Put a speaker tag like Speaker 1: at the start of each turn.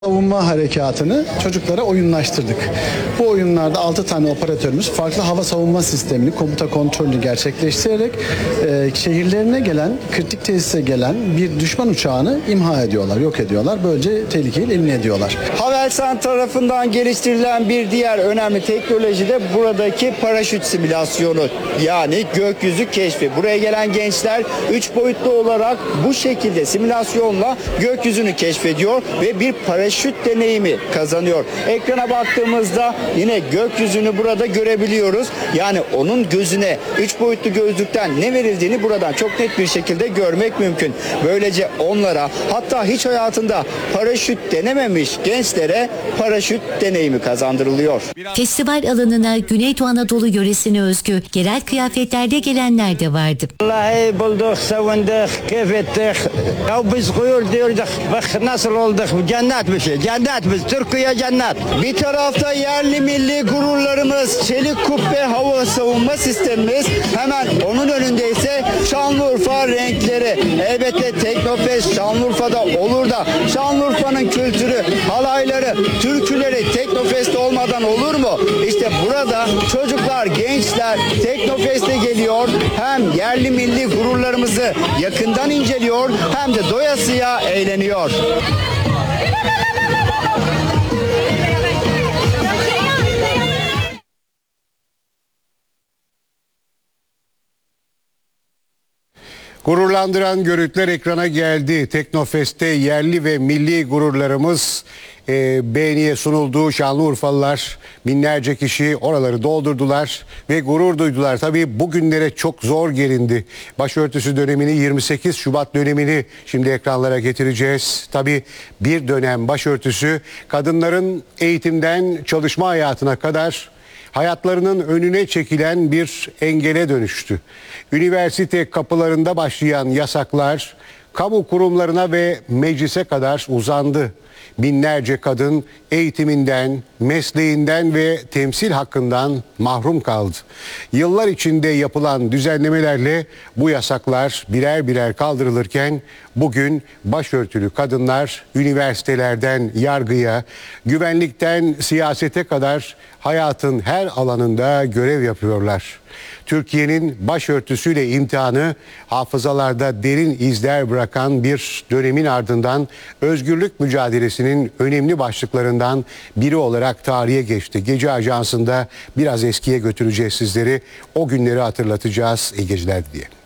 Speaker 1: Savunma harekatını çocuklara oyunlaştırdık. Bu oyunlarda 6 tane operatörümüz farklı hava savunma sistemini, komuta kontrolünü gerçekleştirerek şehirlerine gelen, kritik tesise gelen bir düşman uçağını imha ediyorlar, yok ediyorlar. Böylece tehlikeyi elimine ediyorlar.
Speaker 2: Havelsan tarafından geliştirilen bir diğer önemli teknoloji de buradaki paraşüt simülasyonu, yani gökyüzü keşfi. Buraya gelen gençler 3 boyutlu olarak bu şekilde simülasyonla gökyüzünü keşfediyor ve bir paraşüt deneyimi kazanıyor. Ekrana baktığımızda yine gökyüzünü burada görebiliyoruz. Yani onun gözüne 3 boyutlu gözlükten ne verildiğini buradan çok net bir şekilde görmek mümkün. Böylece onlara, hatta hiç hayatında paraşüt denememiş gençlere paraşüt deneyimi kazandırılıyor.
Speaker 3: Festival alanına Güneydoğu Anadolu yöresine özgü yerel kıyafetlerde gelenler de vardı.
Speaker 2: Vallahi bulduk, sevindik, keyif ettik. Ya biz gurur diyorduk. Bak nasıl olduk. Cennet bir şey. Cennet biz. Türkiye cennet. Bir tarafta yerli milli gururlarımız, çelik kubbe hava savunma sistemimiz. Hemen onun önünde ise Şanlıurfa renkleri. Elbette Teknofest Şanlıurfa'da olur da Şanlıurfa'nın kültürü, halayları, türküleri Teknofest olmadan olur mu? İşte burada çocuklar, gençler Teknofest'e geliyor. Hem yerli milli gururlarımızı yakından inceliyor hem de doyasıya eğleniyor.
Speaker 4: Gururlandıran görüntüler ekrana geldi. Teknofest'te yerli ve milli gururlarımız beğeniye sunuldu. Şanlıurfalılar, binlerce kişi oraları doldurdular ve gurur duydular. Tabii bugünlere çok zor gelindi. Başörtüsü dönemini, 28 Şubat dönemini şimdi ekranlara getireceğiz. Tabii bir dönem başörtüsü kadınların eğitimden çalışma hayatına kadar hayatlarının önüne çekilen bir engele dönüştü. Üniversite kapılarında başlayan yasaklar kamu kurumlarına ve meclise kadar uzandı. Binlerce kadın eğitiminden, mesleğinden ve temsil hakkından mahrum kaldı. Yıllar içinde yapılan düzenlemelerle bu yasaklar birer birer kaldırılırken bugün başörtülü kadınlar üniversitelerden yargıya, güvenlikten siyasete kadar hayatın her alanında görev yapıyorlar. Türkiye'nin başörtüsüyle imtihanı hafızalarda derin izler bırakan bir dönemin ardından özgürlük mücadelesinin önemli başlıklarından biri olarak tarihe geçti. Gece Ajansı'nda biraz eskiye götüreceğiz sizleri. O günleri hatırlatacağız. İyi geceler diye.